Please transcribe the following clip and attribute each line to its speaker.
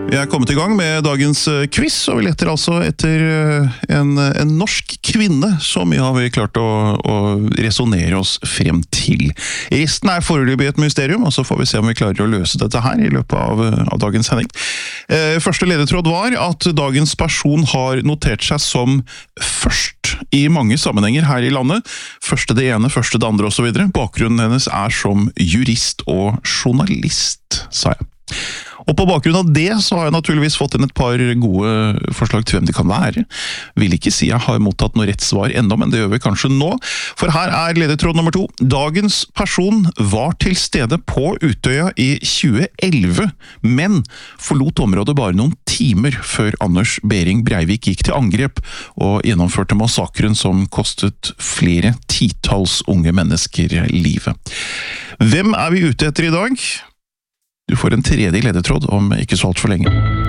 Speaker 1: Jeg er kommet i gang med dagens quiz, og vi letter altså etter en norsk kvinne som vi har klart å resonere oss frem til. Resten er foreløpig et mysterium, og så får vi se om vi klarer å løse dette her i løpet av dagens sending. Første ledetråd var at dagens person har notert seg som først i mange sammenhenger her i landet. Første det ene, første det andre og så videre. Bakgrunnen hennes er som jurist og journalist, sa jeg. Og på bakgrunn av det så har jeg naturligvis fått inn et par gode forslag til hvem det kan være. Vil ikke si jeg har mottatt noe rett svar enda, men det gjør vi kanskje nå. For her er ledetråd nummer 2. Dagens person var til stede på Utøya i 2011, men forlot området bare noen timer før Anders Behring Breivik gikk til angrep og gjennomførte massakren som kostet flere titalls unge mennesker livet. Hvem er vi ute etter i dag? Du får en tredje ledetråd om ikke så alt for lenge.